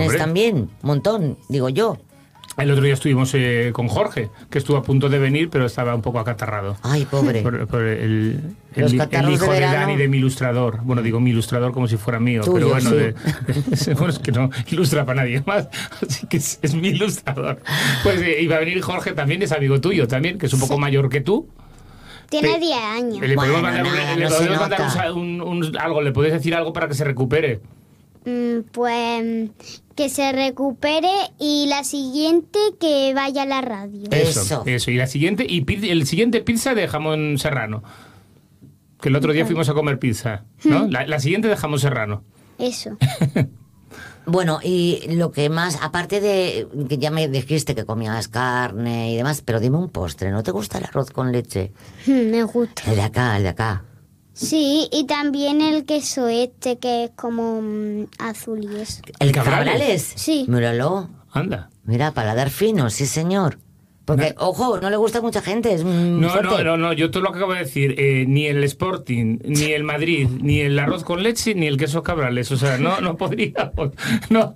Hombre. también, un montón, digo yo. El otro día estuvimos con Jorge, que estuvo a punto de venir, pero estaba un poco acatarrado. Ay, pobre. Por el Los catarros hijo de de verano. Dani, de mi ilustrador. Bueno, digo mi ilustrador como si fuera mío, Tuyo, pero bueno, sí. bueno, es que no ilustra para nadie más, así que es mi ilustrador. Pues iba a venir Jorge también, es amigo tuyo también, que es un poco mayor que tú. Tiene 10 años. Le podemos Bueno, mandar, nada, le no se podemos mandar nota. algo, le puedes decir algo para que se recupere. Pues que se recupere y la siguiente que vaya a la radio. Eso. Y la siguiente, el siguiente pizza de jamón serrano. Que el otro día fuimos a comer pizza, ¿no? La siguiente de jamón serrano. Eso. Bueno, y lo que más, aparte de que ya me dijiste que comías carne y demás, pero dime un postre, ¿no te gusta el arroz con leche? Me gusta. El de acá, el de acá. Sí, y también el queso este que es como azul y eso. ¿El Cabrales? Cabrales? Sí. Míralo. Anda. Mira, paladar fino, sí señor. Porque, ojo, no le gusta a mucha gente, es fuerte. No, yo todo lo que acabo de decir, ni el Sporting, ni el Madrid, ni el arroz con leche, ni el queso Cabrales, o sea, no podríamos, no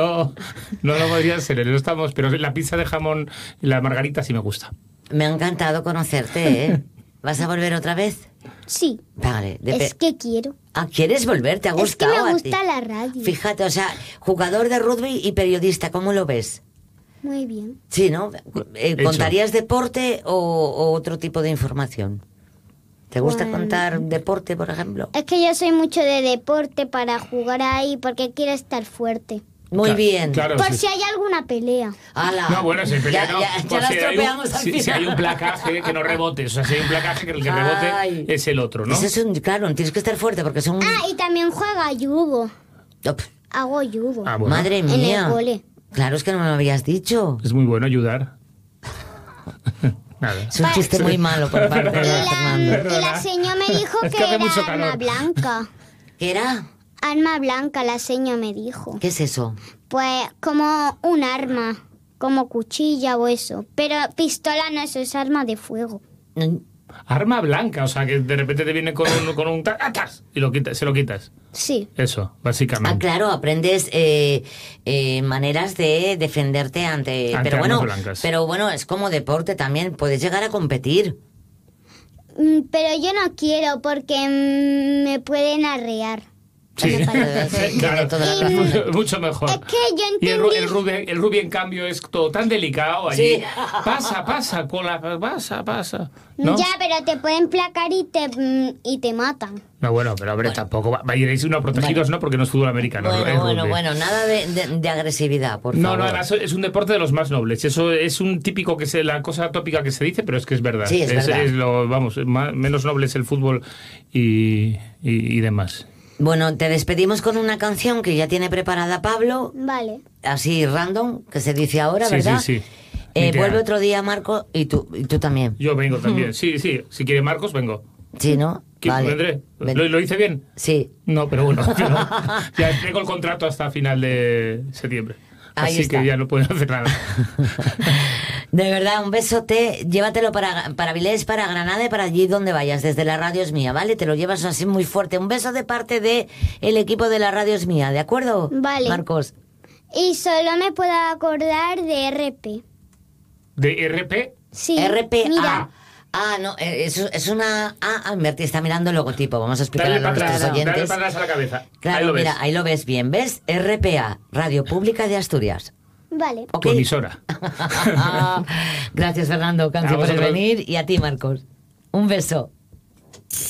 lo podría ser, no estamos, pero la pizza de jamón, la margarita sí me gusta. Me ha encantado conocerte, ¿eh? ¿Vas a volver otra vez? Sí. Vale. Es que quiero. Ah, ¿quieres volver? ¿Te ha Es que gustado me a ti? gusta la radio. Fíjate, o sea, jugador de rugby y periodista, ¿cómo lo ves? Muy bien. Sí, ¿no? Hecho. ¿Contarías deporte o otro tipo de información? ¿Te gusta Bueno. contar deporte, por ejemplo? Es que yo soy mucho de deporte para jugar ahí porque quiero estar fuerte. Muy Claro, bien. claro. Por sí. si hay alguna pelea. ¡Hala! No, bueno, si pelea, ya, no. ya Pues la si hay estropeamos al si final. hay un placaje que no rebote, o sea, si hay un placaje que el que Ay. rebote es el otro, ¿no? Ese es claro, tienes que estar fuerte porque son... Ah, y también juega judo. Op, Hago judo. Ah, bueno. Madre En mía. el cole. Claro, es que no me lo habías dicho. Es muy bueno ayudar. Nada. Es un chiste muy malo por parte de Fernando. Y la señora me dijo Es que, que hace era mucho arma calor. blanca. ¿Qué era? Arma blanca, la señora me dijo. ¿Qué es eso? Pues como un arma, como cuchilla o eso. Pero pistola no, eso es arma de fuego. Arma blanca, o sea, que de repente te viene con un ¡atas! Y se lo quitas. Sí. Eso, Ah, básicamente. claro, aprendes maneras de defenderte ante Ante pero armas bueno, blancas. pero bueno, es como deporte también, puedes llegar a competir. Pero yo no quiero porque me pueden arrear. Sí, Sí, tiene toda la razón. mucho mejor. Es que yo Y entendí... el rugby, en cambio, es todo tan delicado allí. Sí. Pasa, pasa. ¿No? Ya, pero te pueden placar y te matan. No, bueno, pero hombre, tampoco iréis uno protegidos, ¿no? Porque no es fútbol americano. es rugby. Bueno, nada de agresividad, por No, favor. no, además es un deporte de los más nobles. Eso es un típico la cosa tópica que se dice, pero es que es verdad. Sí, es verdad. Menos noble es el fútbol y demás. Bueno, te despedimos con una canción que ya tiene preparada Pablo, Vale. así random, que se dice ahora, Sí, ¿verdad? sí. Mi tía. Vuelve otro día, Marco, y tú también. Yo vengo también. Sí. Si quiere Marcos, vengo. Sí, ¿no? Vale. Vendré. Ven. ¿Lo hice bien? Sí. No, pero bueno. Ya tengo el contrato hasta final de septiembre. Ahí Así está. que ya no puedo hacer nada. De verdad, un besote, llévatelo para Vilés, para Granada y para allí donde vayas, desde la radio es mía, ¿vale? Te lo llevas así muy fuerte. Un beso de parte de el equipo de la radio es mía, ¿de acuerdo? Vale. Marcos. Y solo me puedo acordar de RP. ¿De RP? Sí. RPA. Mira. Ah, no, es una... Bertie está mirando el logotipo, vamos a explicarle Dale a para nuestros atrás, dale oyentes. para atrás a la cabeza. Claro, Ahí lo mira, ves. ahí lo ves bien, ¿ves? RPA, Radio Pública de Asturias. Vale. ¿Ok? Tu emisora. Gracias, Fernando, Cancio, por vosotros. venir, y a ti, Marcos. Un beso.